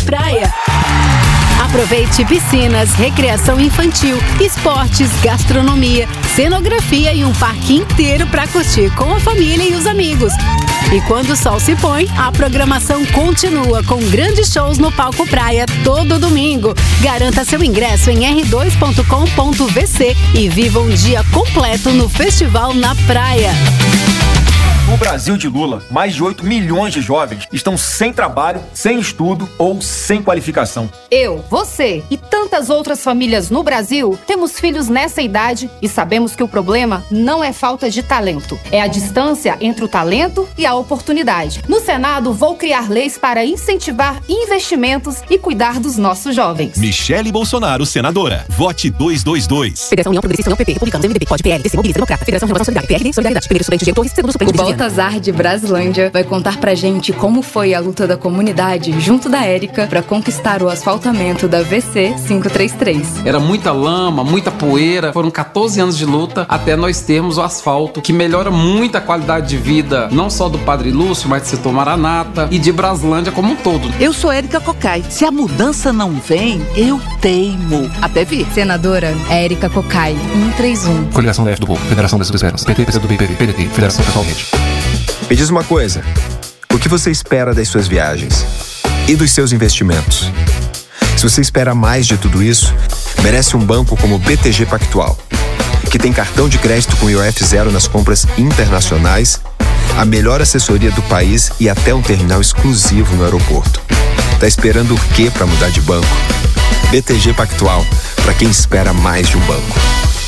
praia. Aproveite piscinas, recreação infantil, esportes, gastronomia, cenografia e um parque inteiro para curtir com a família e os amigos. E quando o sol se põe, a programação continua com grandes shows no Palco Praia todo domingo. Garanta seu ingresso em r2.com.vc e viva um dia completo no Festival na Praia. No Brasil de Lula, mais de 8 milhões de jovens estão sem trabalho, sem estudo ou sem qualificação. Eu, você e tantas outras famílias no Brasil temos filhos nessa idade e sabemos que o problema não é falta de talento. É a distância entre o talento e a oportunidade. No Senado, vou criar leis para incentivar investimentos e cuidar dos nossos jovens. Michele Bolsonaro, senadora. Vote 222. Federação União Progressista, União PP, Republicanos, MDB, POD, PL, DC, Mobiliza, Democrata, Federação Renovação Solidária, PRD, Solidariedade, primeiro estudante Diego Torres, segundo Supremo Justiça. Baltazar de Braslândia vai contar pra gente como foi a luta da comunidade junto da Érica pra conquistar o asfaltamento da VC 533. Era muita lama, muita poeira, foram 14 anos de luta até nós termos o asfalto, que melhora muito a qualidade de vida, não só do Padre Lúcio, mas do setor Maranata e de Braslândia como um todo. Eu sou Érica Cocai. Se a mudança não vem, eu teimo. Até vir. Senadora Érica Cocai, 131. Coligação Leste do Povo, Federação das Esperanças, PT, PCdoB, PDT, Federação Pessoalmente. Me diz uma coisa, o que você espera das suas viagens e dos seus investimentos? Se você espera mais de tudo isso, merece um banco como o BTG Pactual, que tem cartão de crédito com IOF zero nas compras internacionais, a melhor assessoria do país e até um terminal exclusivo no aeroporto. Tá esperando o quê para mudar de banco? BTG Pactual, para quem espera mais de um banco.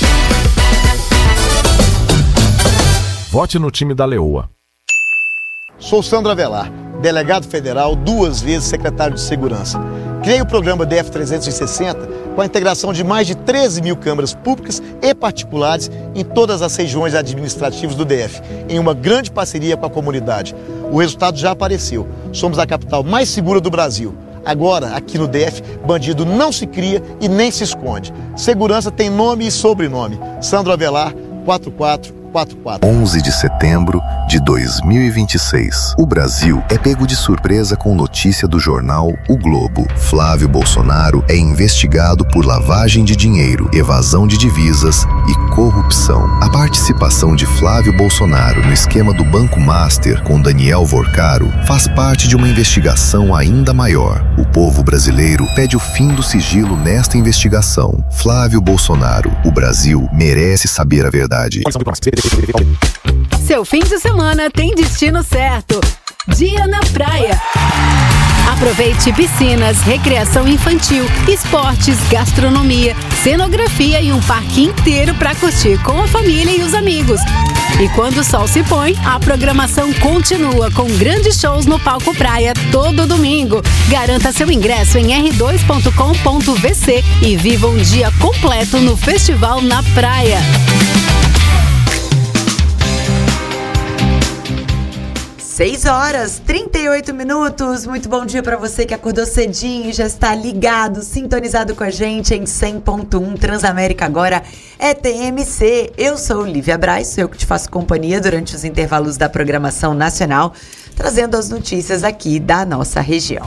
Vote no time da Leoa. Sou Sandro Avelar, delegado federal, 2 vezes secretário de Segurança. Criei o programa DF360 com a integração de mais de 13 mil câmaras públicas e particulares em todas as regiões administrativas do DF, em uma grande parceria com a comunidade. O resultado já apareceu. Somos a capital mais segura do Brasil. Agora, aqui no DF, bandido não se cria e nem se esconde. Segurança tem nome e sobrenome. Sandro Avelar, 4444. 11 de setembro de 2026. O Brasil é pego de surpresa com notícia do jornal O Globo. Flávio Bolsonaro é investigado por lavagem de dinheiro, evasão de divisas e corrupção. A participação de Flávio Bolsonaro no esquema do Banco Master com Daniel Vorcaro faz parte de uma investigação ainda maior. O povo brasileiro pede o fim do sigilo nesta investigação. Flávio Bolsonaro, o Brasil merece saber a verdade. Seu fim de semana tem destino certo. Dia na praia. Aproveite piscinas, recreação infantil, esportes, gastronomia, cenografia e um parque inteiro para curtir com a família e os amigos. E quando o sol se põe, a programação continua com grandes shows no Palco Praia todo domingo. Garanta seu ingresso em r2.com.vc e viva um dia completo no Festival na Praia. 6h38. Muito bom dia para você que acordou cedinho e já está ligado, sintonizado com a gente em 100.1 Transamérica. Agora é TMC. Eu sou Lívia Braz, sou eu que te faço companhia durante os intervalos da programação nacional, trazendo as notícias aqui da nossa região.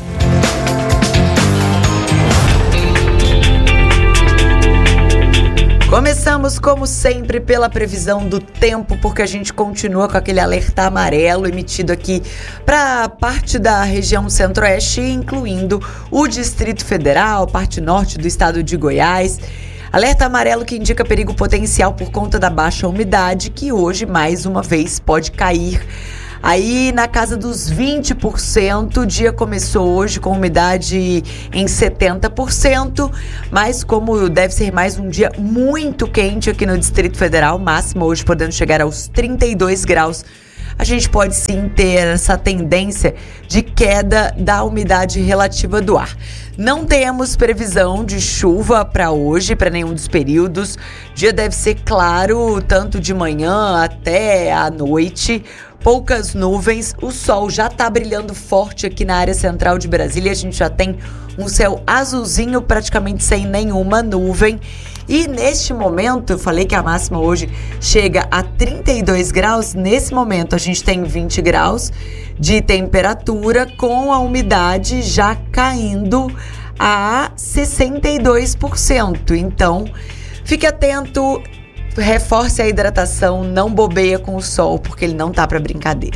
Começamos, como sempre, pela previsão do tempo, porque a gente continua com aquele alerta amarelo emitido aqui para parte da região centro-oeste, incluindo o Distrito Federal, parte norte do estado de Goiás. Alerta amarelo que indica perigo potencial por conta da baixa umidade, que hoje, mais uma vez, pode cair aí na casa dos 20%. O dia começou hoje com umidade em 70%, mas como deve ser mais um dia muito quente aqui no Distrito Federal, máximo hoje podendo chegar aos 32 graus, a gente pode sim ter essa tendência de queda da umidade relativa do ar. Não temos previsão de chuva para hoje, para nenhum dos períodos. O dia deve ser claro, tanto de manhã até à noite. Poucas nuvens, o sol já está brilhando forte aqui na área central de Brasília. A gente já tem um céu azulzinho, praticamente sem nenhuma nuvem. E neste momento, eu falei que a máxima hoje chega a 32 graus. Nesse momento, a gente tem 20 graus de temperatura, com a umidade já caindo a 62%. Então, fique atento, reforce a hidratação, não bobeia com o sol, porque ele não tá para brincadeira.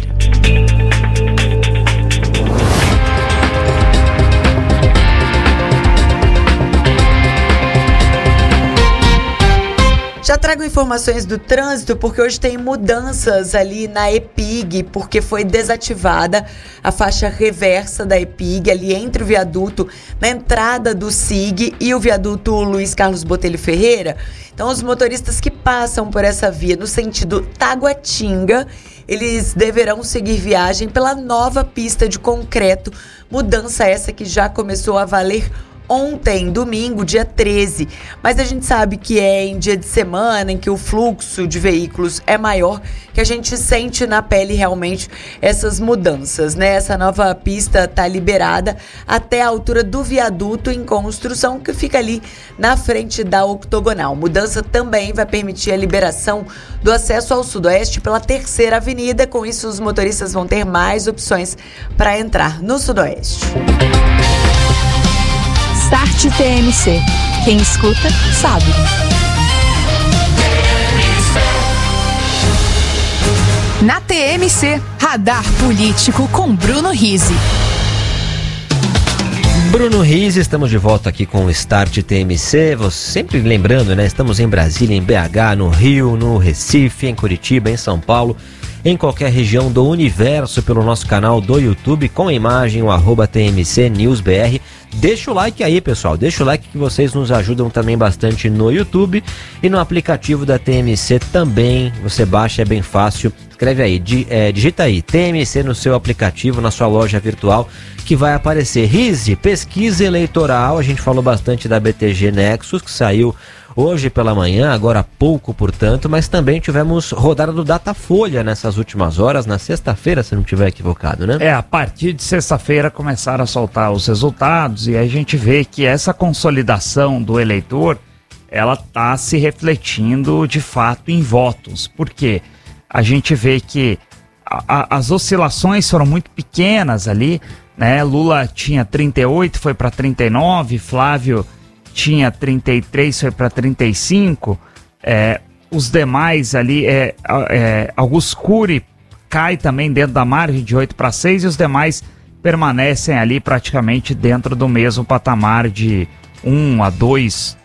Já trago informações do trânsito, porque hoje tem mudanças ali na EPIG, porque foi desativada a faixa reversa da EPIG, ali entre o viaduto, na entrada do SIG e o viaduto Luiz Carlos Botelho Ferreira. Então, os motoristas que passam por essa via no sentido Taguatinga, eles deverão seguir viagem pela nova pista de concreto, mudança essa que já começou a valer ontem, domingo, dia 13, mas a gente sabe que é em dia de semana em que o fluxo de veículos é maior, que a gente sente na pele realmente essas mudanças, né? Essa nova pista está liberada até a altura do viaduto em construção, que fica ali na frente da Octogonal. Mudança também vai permitir a liberação do acesso ao Sudoeste pela Terceira Avenida. Com isso, os motoristas vão ter mais opções para entrar no Sudoeste. Start TMC. Quem escuta, sabe. Na TMC, Radar Político com Bruno Rizzi. Bruno Rizzi, estamos de volta aqui com o Start TMC. Você sempre lembrando, né? Estamos em Brasília, em BH, no Rio, no Recife, em Curitiba, em São Paulo, em qualquer região do universo, pelo nosso canal do YouTube, com a imagem, o @TMCNewsBR. Deixa o like aí, pessoal, deixa o like que vocês nos ajudam também bastante no YouTube e no aplicativo da TMC também. Você baixa, é bem fácil, escreve aí, digita aí, TMC no seu aplicativo, na sua loja virtual, que vai aparecer. Rizzi, pesquisa eleitoral, a gente falou bastante da BTG Nexus, que saiu hoje pela manhã, agora há pouco, portanto, mas também tivemos rodada do Datafolha nessas últimas horas, na sexta-feira, se não estiver equivocado, né? A partir de sexta-feira começaram a soltar os resultados e a gente vê que essa consolidação do eleitor, ela está se refletindo de fato em votos. Por quê? A gente vê que as oscilações foram muito pequenas ali, né? Lula tinha 38, foi para 39, Flávio tinha 33, foi para 35, os demais ali, Augusto Cury cai também dentro da margem de 8 para 6 e os demais permanecem ali praticamente dentro do mesmo patamar de 1 a 2,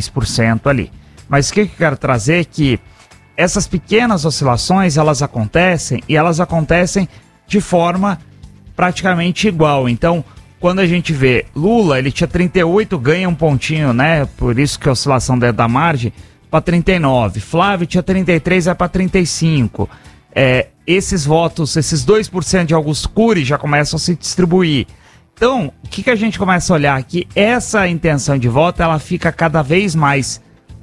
3% ali. Mas o que eu quero trazer é que essas pequenas oscilações, elas acontecem e elas acontecem de forma praticamente igual. Então, quando a gente vê Lula, ele tinha 38, ganha um pontinho, né? Por isso que a oscilação dentro da margem, para 39. Flávio tinha 33, vai para 35. Esses votos, esses 2% de Augusto Cury já começam a se distribuir. Então, o que a gente começa a olhar aqui? Essa intenção de voto, ela fica cada vez mais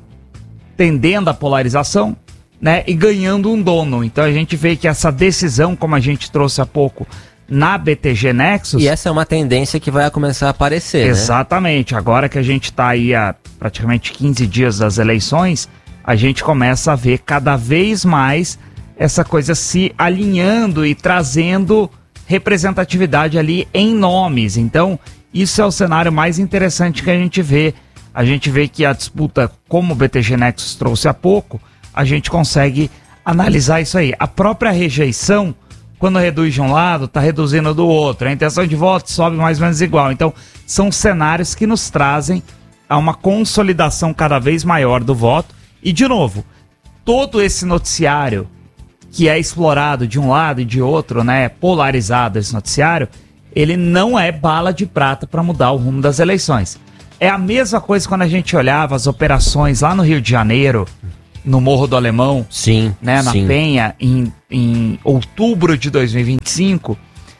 tendendo à polarização, né? E ganhando um dono. Então, a gente vê que essa decisão, como a gente trouxe há pouco, na BTG Nexus... E essa é uma tendência que vai começar a aparecer, exatamente, né? Agora que a gente está aí há praticamente 15 dias das eleições, a gente começa a ver cada vez mais essa coisa se alinhando e trazendo representatividade ali em nomes. Então, isso é o cenário mais interessante que a gente vê. A gente vê que a disputa, como o BTG Nexus trouxe há pouco, a gente consegue analisar isso aí. A própria rejeição, quando reduz de um lado, está reduzindo do outro. A intenção de voto sobe mais ou menos igual. Então, são cenários que nos trazem a uma consolidação cada vez maior do voto. E, de novo, todo esse noticiário que é explorado de um lado e de outro, né, polarizado esse noticiário, ele não é bala de prata para mudar o rumo das eleições. É a mesma coisa quando a gente olhava as operações lá no Rio de Janeiro, no Morro do Alemão, sim, né, na sim. Penha, em outubro de 2025,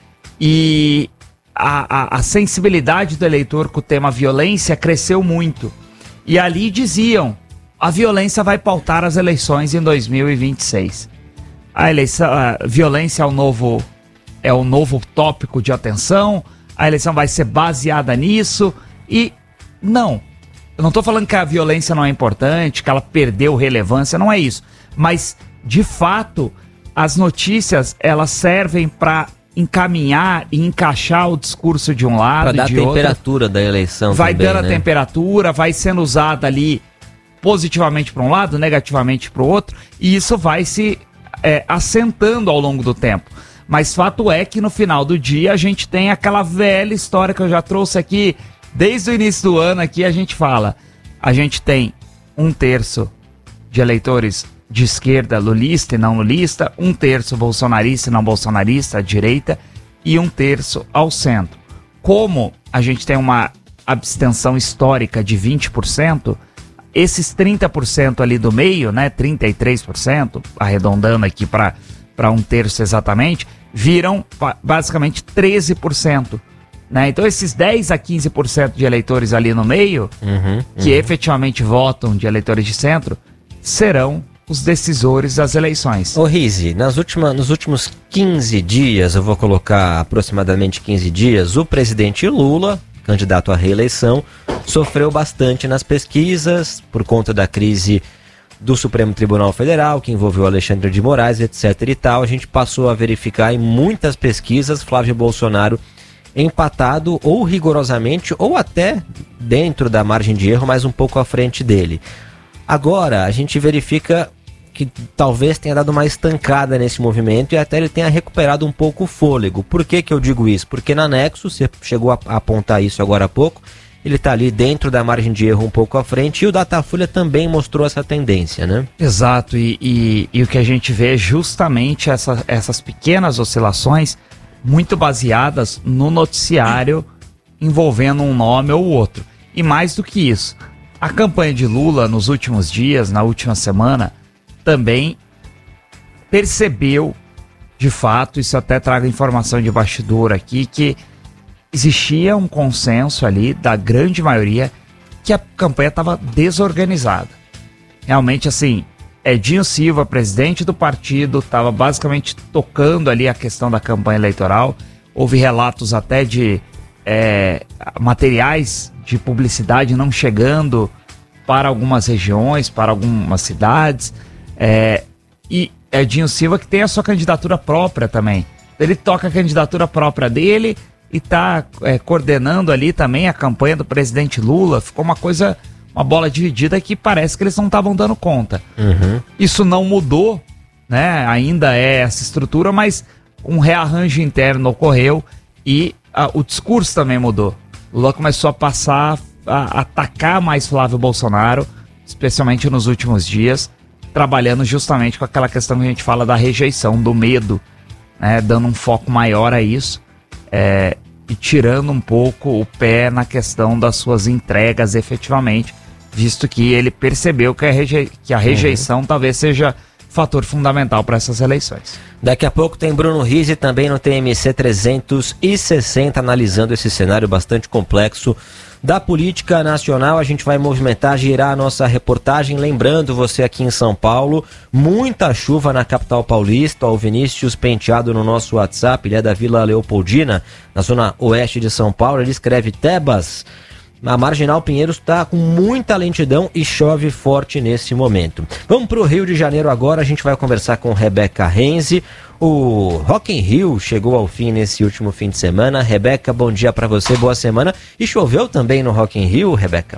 e a sensibilidade do eleitor com o tema violência cresceu muito. E ali diziam, a violência vai pautar as eleições em 2026. A violência é o novo tópico de atenção, a eleição vai ser baseada nisso, e não. Eu não estou falando que a violência não é importante, que ela perdeu relevância, não é isso. Mas, de fato, as notícias, elas servem para encaminhar e encaixar o discurso de um lado e de outro. Para dar a temperatura da eleição vai também, dando a temperatura, vai sendo usada ali positivamente para um lado, negativamente para o outro, e isso vai se assentando ao longo do tempo. Mas fato é que no final do dia a gente tem aquela velha história que eu já trouxe aqui, desde o início do ano aqui a gente fala, a gente tem 1/3 de eleitores de esquerda lulista e não lulista, 1/3 bolsonarista e não bolsonarista, à direita, e 1/3 ao centro. Como a gente tem uma abstenção histórica de 20%, esses 30% ali do meio, né, 33%, arredondando aqui para 1/3 exatamente, viram basicamente 13%. Né? Então esses 10 a 15% de eleitores ali no meio, que efetivamente votam de eleitores de centro, serão os decisores das eleições. Ô Rizzi, nos últimos 15 dias, eu vou colocar aproximadamente 15 dias, o presidente Lula, candidato à reeleição, sofreu bastante nas pesquisas por conta da crise do Supremo Tribunal Federal, que envolveu Alexandre de Moraes, etc e tal. A gente passou a verificar em muitas pesquisas Flávio Bolsonaro empatado ou rigorosamente ou até dentro da margem de erro, mas um pouco à frente dele. Agora a gente verifica que talvez tenha dado uma estancada nesse movimento e até ele tenha recuperado um pouco o fôlego. Por que eu digo isso? Porque na Nexo, você chegou a apontar isso agora há pouco, ele está ali dentro da margem de erro um pouco à frente e o Datafolha também mostrou essa tendência, né? Exato, e o que a gente vê é justamente essas pequenas oscilações muito baseadas no noticiário envolvendo um nome ou outro. E mais do que isso, a campanha de Lula nos últimos dias, na última semana, também percebeu, de fato, isso até trago informação de bastidor aqui, que existia um consenso ali da grande maioria que a campanha estava desorganizada. Realmente, assim, Edinho Silva, presidente do partido, estava basicamente tocando ali a questão da campanha eleitoral. Houve relatos até de materiais de publicidade não chegando para algumas regiões, para algumas cidades. E Edinho Silva que tem a sua candidatura própria também. Ele toca a candidatura própria dele e está coordenando ali também a campanha do presidente Lula. Ficou uma bola dividida que parece que eles não estavam dando conta. Isso não mudou, né? Ainda é essa estrutura, mas um rearranjo interno ocorreu e o discurso também mudou. Lula começou a passar a atacar mais Flávio Bolsonaro, especialmente nos últimos dias, trabalhando justamente com aquela questão que a gente fala da rejeição, do medo, né? Dando um foco maior a isso. E tirando um pouco o pé na questão das suas entregas efetivamente, visto que ele percebeu que a rejeição talvez seja fator fundamental para essas eleições. Daqui a pouco tem Bruno Rizzi também no TMC 360, analisando esse cenário bastante complexo da política nacional. A gente vai movimentar, girar a nossa reportagem. Lembrando você aqui em São Paulo, muita chuva na capital paulista. O Vinícius Penteado no nosso WhatsApp, ele é da Vila Leopoldina, na zona oeste de São Paulo. Ele escreve: Tebas, a Marginal Pinheiros está com muita lentidão e chove forte nesse momento. Vamos para o Rio de Janeiro agora, a gente vai conversar com Rebeca Renzi. O Rock in Rio chegou ao fim nesse último fim de semana. Rebeca, bom dia para você, boa semana. E choveu também no Rock in Rio, Rebeca?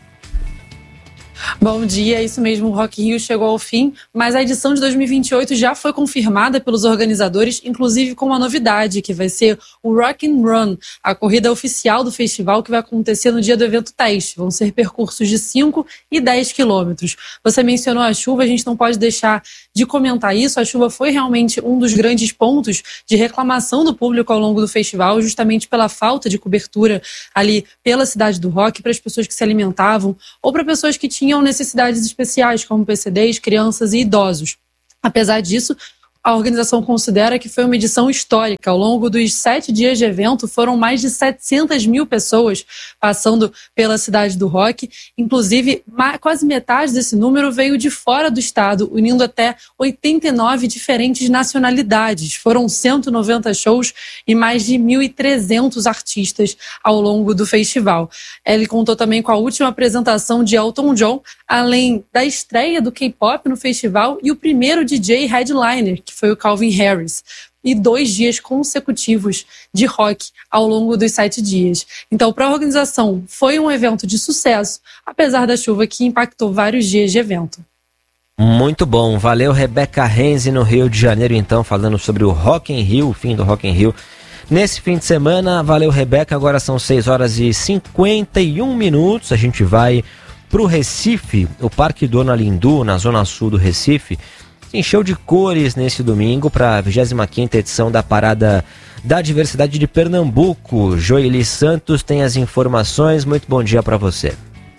Bom dia, isso mesmo, o Rock in Rio chegou ao fim, mas a edição de 2028 já foi confirmada pelos organizadores, inclusive com uma novidade, que vai ser o Rock and Run, a corrida oficial do festival que vai acontecer no dia do evento teste. Vão ser percursos de 5 e 10 quilômetros. Você mencionou a chuva, a gente não pode deixar de comentar isso. A chuva foi realmente um dos grandes pontos de reclamação do público ao longo do festival, justamente pela falta de cobertura ali pela cidade do rock, para as pessoas que se alimentavam ou para pessoas que tinham necessidades especiais, como PCDs, crianças e idosos. Apesar disso, a organização considera que foi uma edição histórica. Ao longo dos 7 dias de evento, foram mais de 700 mil pessoas passando pela cidade do rock. Inclusive, quase metade desse número veio de fora do estado, unindo até 89 diferentes nacionalidades. Foram 190 shows e mais de 1.300 artistas ao longo do festival. Ele contou também com a última apresentação de Elton John, além da estreia do K-pop no festival e o primeiro DJ headliner, que foi o Calvin Harris, e 2 dias consecutivos de rock ao longo dos 7 dias. Então, para a organização, foi um evento de sucesso, apesar da chuva que impactou vários dias de evento. Muito bom, valeu Rebeca Renzi no Rio de Janeiro, então, falando sobre o Rock in Rio, o fim do Rock in Rio. Nesse fim de semana, valeu Rebeca, agora são 6 horas e 51 minutos, a gente vai pro Recife, o Parque Dona Lindu, na zona sul do Recife, se encheu de cores nesse domingo para a 25ª edição da Parada da Diversidade de Pernambuco. Joeli Santos tem as informações, muito bom dia para você.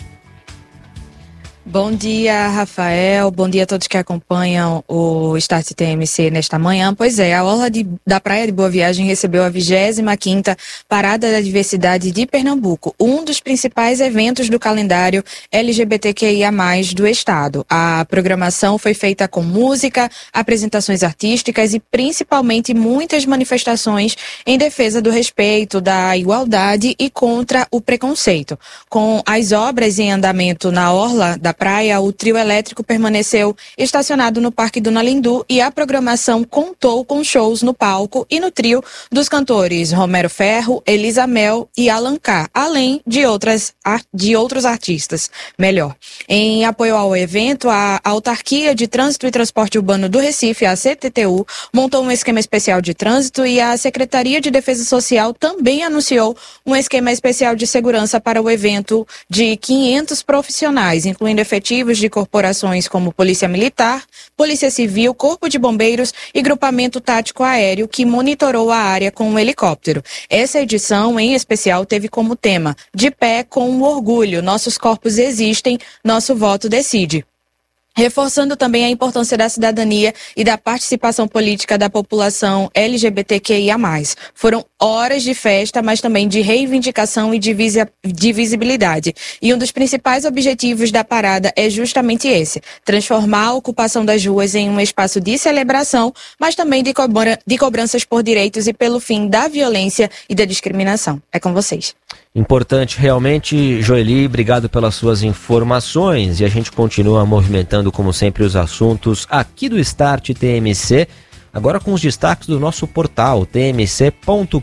Bom dia, Rafael. Bom dia a todos que acompanham o Start TMC nesta manhã. Pois é, a Orla da Praia de Boa Viagem recebeu a 25ª Parada da Diversidade de Pernambuco, um dos principais eventos do calendário LGBTQIA+, do estado. A programação foi feita com música, apresentações artísticas e principalmente muitas manifestações em defesa do respeito, da igualdade e contra o preconceito. Com as obras em andamento na Orla da Praia, o trio elétrico permaneceu estacionado no Parque Dona Lindu e a programação contou com shows no palco e no trio dos cantores Romero Ferro, Elisa Mel e Alan K, além de outros artistas. Em apoio ao evento, a Autarquia de Trânsito e Transporte Urbano do Recife, a CTTU, montou um esquema especial de trânsito e a Secretaria de Defesa Social também anunciou um esquema especial de segurança para o evento de 500 profissionais, incluindo efetivos de corporações como Polícia Militar, Polícia Civil, Corpo de Bombeiros e Grupamento Tático Aéreo, que monitorou a área com um helicóptero. Essa edição, em especial, teve como tema "De pé com o orgulho, nossos corpos existem, nosso voto decide", reforçando também a importância da cidadania e da participação política da população LGBTQIA+. Foram horas de festa, mas também de reivindicação e de visibilidade. E um dos principais objetivos da parada é justamente esse: transformar a ocupação das ruas em um espaço de celebração, mas também de cobranças por direitos e pelo fim da violência e da discriminação. É com vocês. Importante realmente, Joeli, obrigado pelas suas informações e a gente continua movimentando como sempre os assuntos aqui do Start TMC, agora com os destaques do nosso portal tmc.com.br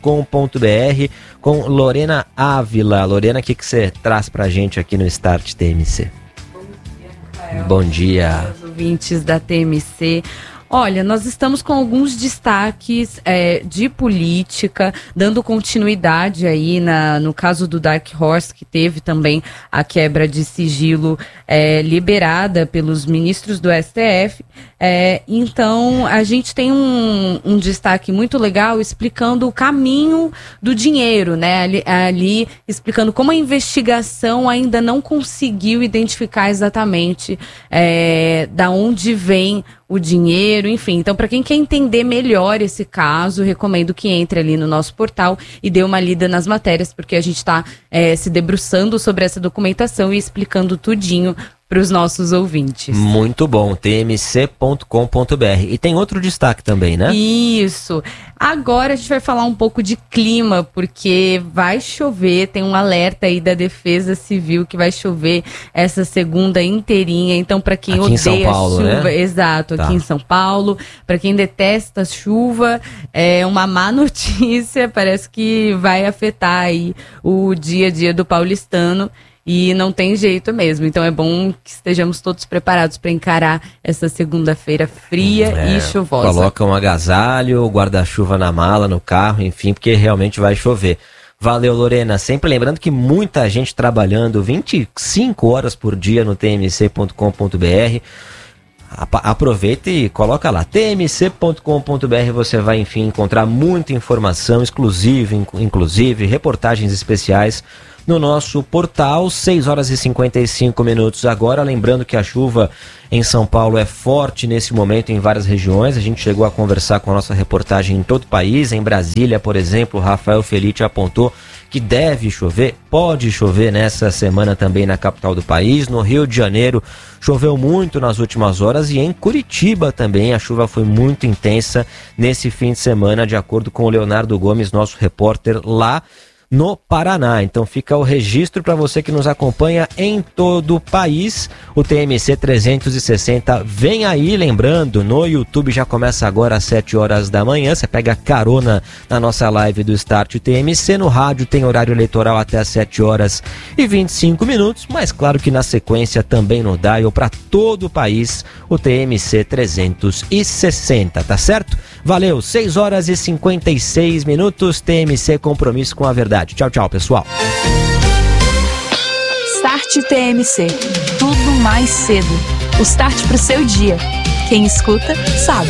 com Lorena Ávila. Lorena, o que você traz pra gente aqui no Start TMC? Bom dia, Rafael. Bom dia. Os ouvintes da TMC. Olha, nós estamos com alguns destaques de política, dando continuidade aí no caso do Dark Horse, que teve também a quebra de sigilo liberada pelos ministros do STF. Então, a gente tem um destaque muito legal explicando o caminho do dinheiro, né? Ali explicando como a investigação ainda não conseguiu identificar exatamente da onde vem o dinheiro, enfim. Então, para quem quer entender melhor esse caso, recomendo que entre ali no nosso portal e dê uma lida nas matérias, porque a gente está se debruçando sobre essa documentação e explicando tudinho para os nossos ouvintes. Muito bom, tmc.com.br. E tem outro destaque também, né? Isso. Agora a gente vai falar um pouco de clima, porque vai chover, tem um alerta aí da Defesa Civil que vai chover essa segunda inteirinha. Então, para quem aqui odeia Paulo, chuva, né? Exato, aqui em São Paulo, para quem detesta chuva, é uma má notícia, parece que vai afetar aí o dia a dia do paulistano. E não tem jeito mesmo, então é bom que estejamos todos preparados para encarar essa segunda-feira fria e chuvosa. Coloca um agasalho, guarda-chuva na mala, no carro, enfim, porque realmente vai chover. Valeu, Lorena. Sempre lembrando que muita gente trabalhando 25 horas por dia no tmc.com.br. Aproveita e coloca lá, tmc.com.br, você vai, enfim, encontrar muita informação exclusiva, inclusive reportagens especiais no nosso portal. 6 horas e 55 minutos agora. Lembrando que a chuva em São Paulo é forte nesse momento em várias regiões. A gente chegou a conversar com a nossa reportagem em todo o país. Em Brasília, por exemplo, o Rafael Felite apontou que deve chover, pode chover nessa semana também na capital do país. No Rio de Janeiro choveu muito nas últimas horas e em Curitiba também a chuva foi muito intensa nesse fim de semana, de acordo com o Leonardo Gomes, nosso repórter lá no Paraná. Então fica o registro para você que nos acompanha em todo o país. O TMC 360 vem aí, lembrando, no YouTube já começa agora às 7 horas da manhã. Você pega carona na nossa live do Start TMC. No rádio tem horário eleitoral até às 7 horas e 25 minutos, mas claro que na sequência também no dial para todo o país, o TMC 360, tá certo? Valeu, 6 horas e 56 minutos, TMC Compromisso com a Verdade. Tchau, tchau, pessoal. Start TMC. Tudo mais cedo. O start pro seu dia. Quem escuta, sabe.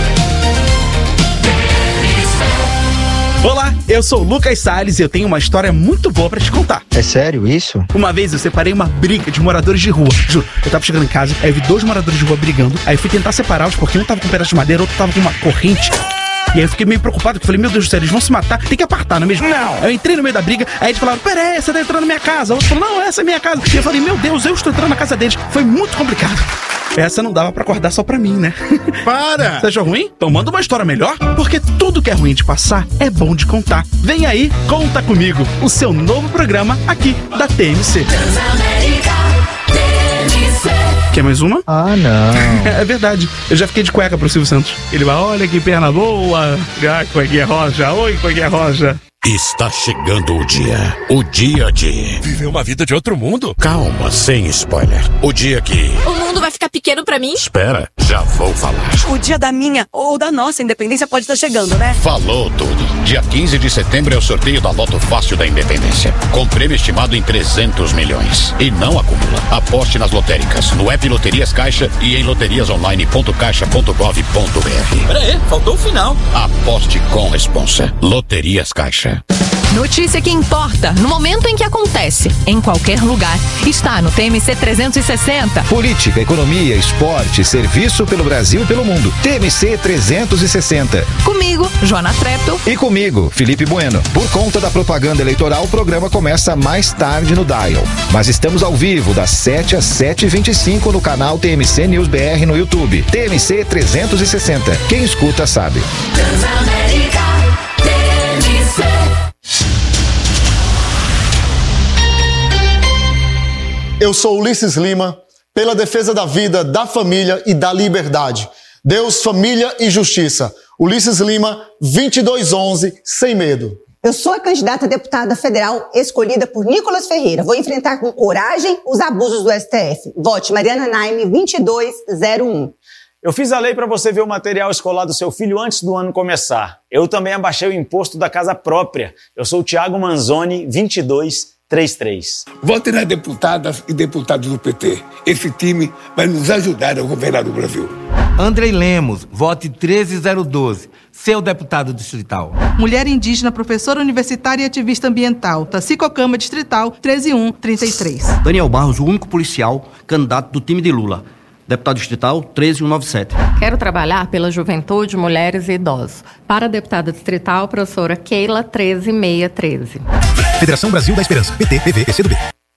Olá, eu sou o Lucas Salles e eu tenho uma história muito boa pra te contar. É sério isso? Uma vez eu separei uma briga de moradores de rua. Juro, eu tava chegando em casa, aí eu vi 2 moradores de rua brigando, aí eu fui tentar separá-los porque um tava com um pedaço de madeira, outro tava com uma corrente. E aí eu fiquei meio preocupado, porque eu falei, meu Deus do céu, eles vão se matar, tem que apartar, não é mesmo? Não! Aí eu entrei no meio da briga, aí eles falaram, peraí, você tá entrando na minha casa. O outro falou, não, essa é minha casa. E eu falei, meu Deus, eu estou entrando na casa deles. Foi muito complicado. Essa não dava pra acordar só pra mim, né? Para! Você achou ruim? Então manda uma história melhor, porque tudo que é ruim de passar é bom de contar. Vem aí, Conta Comigo, o seu novo programa aqui da TMC. Quer mais uma? Ah, não. É verdade. Eu já fiquei de cueca pro Silvio Santos. Ele vai, olha que perna boa. Ah, cuequinha roja. Oi, cuequinha roja. Está chegando o dia de viver uma vida de outro mundo. Calma, sem spoiler. O dia que o mundo vai ficar pequeno pra mim? Espera, já vou falar. O dia da minha ou da nossa independência pode estar chegando, né? Falou tudo. Dia 15 de setembro é o sorteio da Loto Fácil da Independência, com prêmio estimado em 300 milhões. E não acumula. Aposte nas lotéricas, no app Loterias Caixa e em loteriasonline.caixa.gov.br. Peraí, faltou o final. Aposte com responsa. Loterias Caixa. Notícia que importa, no momento em que acontece, em qualquer lugar, está no TMC 360. Política, economia, esporte, serviço pelo Brasil e pelo mundo. TMC 360. Comigo, Joana Trepto. E comigo, Felipe Bueno. Por conta da propaganda eleitoral, o programa começa mais tarde no dial. Mas estamos ao vivo, das 7 às 7h25 no canal TMC News BR no YouTube. TMC 360. Quem escuta sabe. Eu sou Ulisses Lima, pela defesa da vida, da família e da liberdade. Deus, família e justiça. Ulisses Lima, 2211, sem medo. Eu sou a candidata a deputada federal escolhida por Nicolas Ferreira. Vou enfrentar com coragem os abusos do STF. Vote Mariana Naime, 2201. Eu fiz a lei para você ver o material escolar do seu filho antes do ano começar. Eu também abaixei o imposto da casa própria. Eu sou o Thiago Manzoni, 2233. Vote nas deputadas e deputados do PT. Esse time vai nos ajudar a governar o Brasil. Andrei Lemos, vote 13012, seu deputado distrital. Mulher indígena, professora universitária e ativista ambiental, Tacicocama Distrital, 13133. Daniel Barros, o único policial candidato do time de Lula. Deputado distrital 13197. Quero trabalhar pela juventude, mulheres e idosos. Para a deputada distrital, professora Keila 13613. Federação Brasil da Esperança. PT, PV, PCdoB.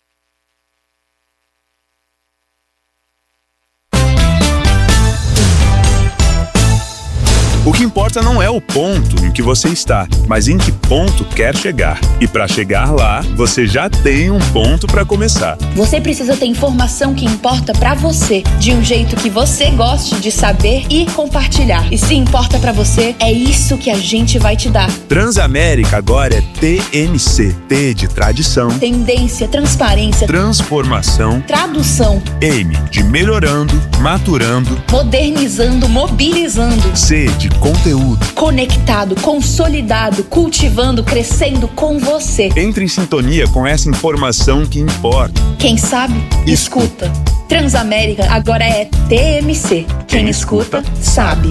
O que importa não é o ponto em que você está, mas em que ponto quer chegar. E para chegar lá, você já tem um ponto para começar. Você precisa ter informação que importa para você, de um jeito que você goste de saber e compartilhar. E se importa para você, é isso que a gente vai te dar. Transamérica agora é TMC. T de tradição, tendência, transparência, transformação, tradução. M de melhorando, maturando, modernizando, mobilizando. C de conteúdo, conectado, consolidado, cultivando, crescendo com você. Entre em sintonia com essa informação que importa. Quem sabe, escuta. Transamérica agora é TMC. Quem escuta, sabe.